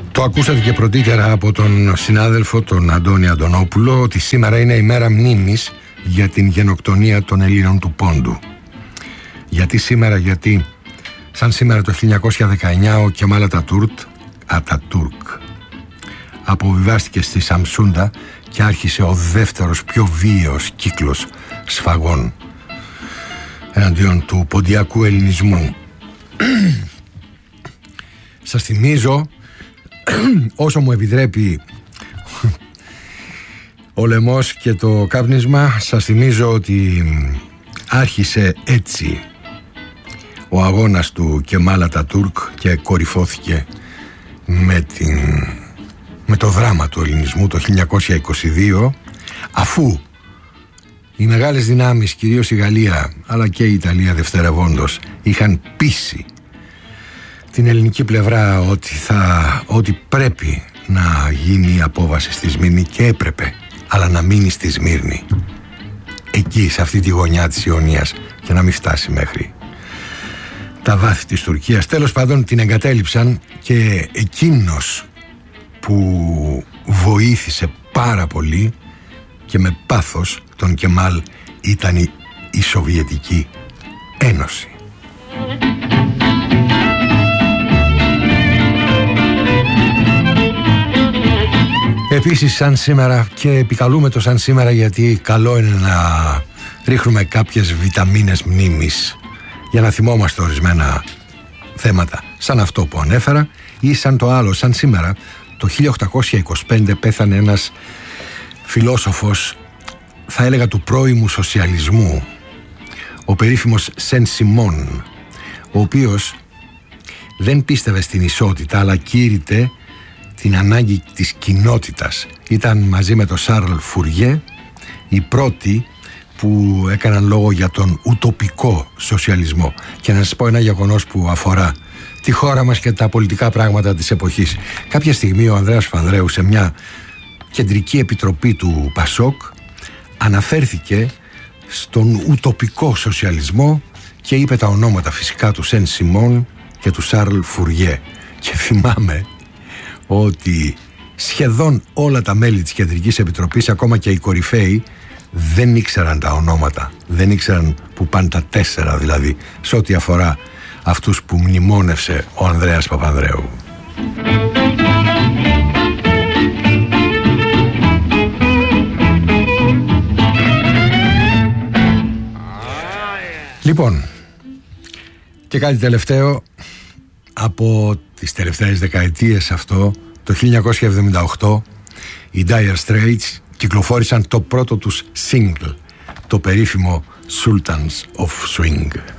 Το ακούσατε και πρωτήτερα από τον συνάδελφο τον Αντώνη Αντωνόπουλο ότι σήμερα είναι η μέρα μνήμης για την γενοκτονία των Ελλήνων του Πόντου. Γιατί σήμερα? Γιατί σαν σήμερα το 1919 ο Κεμάλ Ατατούρκ αποβιβάστηκε στη Σαμσούντα και άρχισε ο δεύτερος πιο βίαιος κύκλος σφαγών εναντίον του ποντιακού ελληνισμού. Σας θυμίζω, όσο μου επιτρέπει ο λαιμός και το κάπνισμα, σας θυμίζω ότι άρχισε έτσι ο αγώνας του Κεμάλ Ατατούρκ και κορυφώθηκε με το δράμα του ελληνισμού το 1922, αφού οι μεγάλες δυνάμεις, κυρίως η Γαλλία αλλά και η Ιταλία δευτερευόντως, είχαν πείσει την ελληνική πλευρά ότι πρέπει να γίνει η απόβαση στη Σμύρνη, και έπρεπε, αλλά να μείνει στη Σμύρνη, εκεί σε αυτή τη γωνιά της Ιωνίας, και να μην φτάσει μέχρι τα βάθη της Τουρκίας. Τέλος πάντων την εγκατέλειψαν, και εκείνος που βοήθησε πάρα πολύ και με πάθος τον Κεμάλ ήταν η Σοβιετική Ένωση. Επίσης σαν σήμερα, και επικαλούμε το σαν σήμερα γιατί καλό είναι να ρίχνουμε κάποιες βιταμίνες μνήμης για να θυμόμαστε ορισμένα θέματα, σαν αυτό που ανέφερα, ή σαν το άλλο, σαν σήμερα το 1825 πέθανε ένας φιλόσοφος, θα έλεγα του πρώιμου σοσιαλισμού, ο περίφημος Σεν Σιμών, ο οποίος δεν πίστευε στην ισότητα αλλά κήρυτε την ανάγκη της κοινότητας. Ήταν μαζί με τον Σάρλ Φουριέ οι πρώτοι που έκαναν λόγο για τον ουτοπικό σοσιαλισμό. Και να σας πω ένα γεγονός που αφορά τη χώρα μας και τα πολιτικά πράγματα της εποχής. Κάποια στιγμή ο Ανδρέας Παπανδρέου σε μια κεντρική επιτροπή του Πασόκ αναφέρθηκε στον ουτοπικό σοσιαλισμό και είπε τα ονόματα φυσικά του Σεν Σιμών και του Σάρλ Φουριέ. Και θυμάμαι ότι σχεδόν όλα τα μέλη της Κεντρικής Επιτροπής, ακόμα και οι κορυφαίοι, δεν ήξεραν τα ονόματα, δεν ήξεραν που πάνε τα 4 δηλαδή, σε ό,τι αφορά αυτούς που μνημόνευσε ο Ανδρέας Παπανδρέου. Λοιπόν, και κάτι τελευταίο από τις τελευταίες δεκαετίες αυτό, το 1978 οι Dire Straits κυκλοφόρησαν το πρώτο τους single, το περίφημο Sultans of Swing.